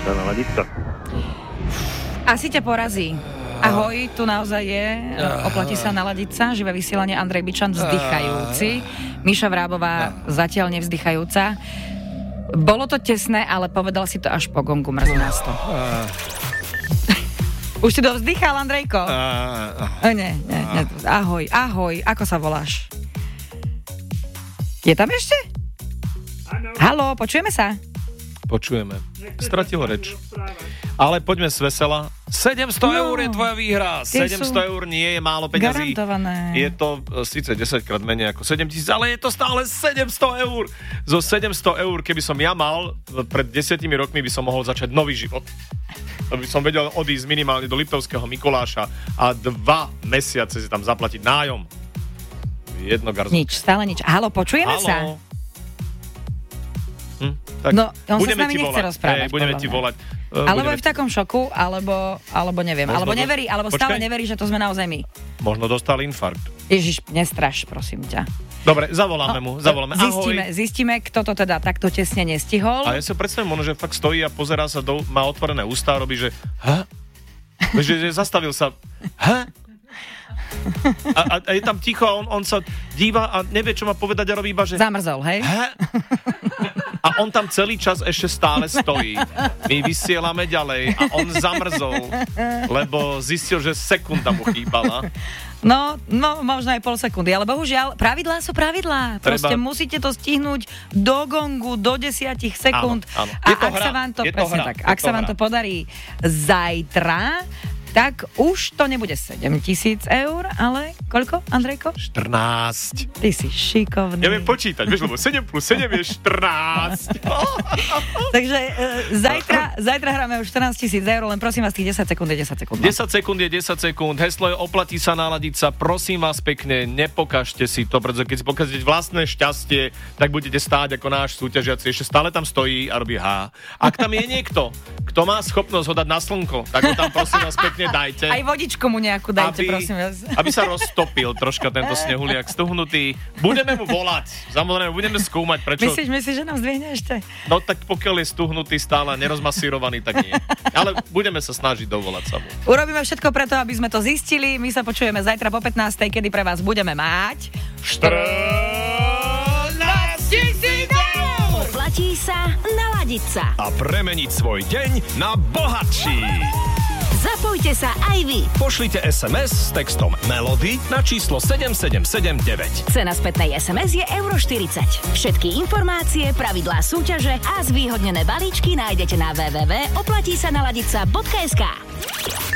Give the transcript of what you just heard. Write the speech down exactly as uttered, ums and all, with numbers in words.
sa naladiť sa. Asi ťa porazí. Ahoj, tu naozaj je. Oplatí sa naladiť sa. Živé vysielanie, Andrej Bičan vzdychajúci. Miša Vrábová zatiaľ nevzdychajúca. Bolo to tesné, ale povedal si to až po gongu. Mrzí nás to. Už si to vzdychal, Andrejko? Uh, nie, nie, nie. Ahoj, ahoj, ako sa voláš? Je tam ešte? Haló, počujeme sa? Počujeme. Stratilo reč. Ale poďme z vesela. sedemsto no, eur je tvoja výhra. sedemsto eur nie je málo peňazí. Garantované. Je to síce desaťkrát menej ako sedemtisíc, ale je to stále sedemsto eur. Zo sedemsto eur, keby som ja mal, pred desiatimi rokmi by som mohol začať nový život. By som vedel odísť minimálne do Liptovského Mikuláša a dva mesiace si tam zaplatiť nájom. Jedno garzo. Nič, stále nič. Haló, počujeme Haló. sa? Hm, tak no, on sa s nami nechce volať. rozprávať. Hey, budeme ti volať. Uh, alebo budeme... je v takom šoku, alebo, alebo neviem. Možno alebo do... neverí, alebo Počkaj. stále neverí, že to sme naozaj my. Možno dostal infarkt. Ježiš, nestraš, prosím ťa. Dobre, zavoláme no, mu, zavoláme. Zistíme, Ahoj. zistíme, kto to teda takto tesne nestihol. A ja sa predstavím, ono, že fakt stojí a pozerá sa, do, má otvorené ústa a robí, že ha? Že, že zastavil sa. Ha? A, a, a je tam ticho a on, on sa díva a nevie, čo má povedať a robí iba, že... Zamrzol, hej? Ha? A on tam celý čas ešte stále stojí. My vysielame ďalej a on zamrzol, lebo zistil, že sekunda mu chýbala. No, no, možno aj pol sekundy, ale bohužiaľ, pravidlá sú pravidlá. Proste Treba... musíte to stihnúť do gongu, do desiatich sekúnd. Áno, áno. A Je to ak hra. sa vám to, Je to presne hra. tak, Je ak to sa vám hra. to podarí zajtra, tak už to nebude sedemtisíc eur, ale koľko, Andrejko? štrnásť. Ty si šikovný. Neviem počítať, vieš, lebo sedem plus sedem je štrnásť. Takže e, zajtra, zajtra hráme už štrnásť tisíc eur, len prosím vás, tých desať sekúnd je desať sekúnd. No? desať sekúnd je desať sekúnd, heslo je oplatí sa naladiť sa, prosím vás pekne, nepokažte si to, pretože keď si pokazíte vlastné šťastie, tak budete stáť ako náš súťažiaci, ešte stále tam stojí a robí há. Ak tam je niekto, kto má schopnosť ho dať na slnko, tak ho tam prosím vás pekne dajte. Aj vodičku mu nejakú dajte, aby, prosím vás. aby sa roztopil troška tento snehuliak stuhnutý. Budeme mu volať, samozrejme, budeme skúmať, prečo... Myslíš, myslíš, že nám zdvihne ešte? No tak pokiaľ je stuhnutý stále nerozmasírovaný, tak nie. Ale budeme sa snažiť dovolať sa mu. Urobíme všetko preto, aby sme to zistili. My sa počujeme zajtra po pätnástej, kedy pre vás budeme mať... štrnásť tisíc eur! Oplatí sa naladiť sa. A premeniť svoj deň na bohatší. Zapojte sa aj vy. Pošlite es em es s textom Melody na číslo sedem sedem sedem deväť. Cena spätnej es em es je euro štyridsať. Všetky informácie, pravidlá súťaže a zvýhodnené balíčky nájdete na w w w bodka oplatí sa naladiť sa bodka es ká.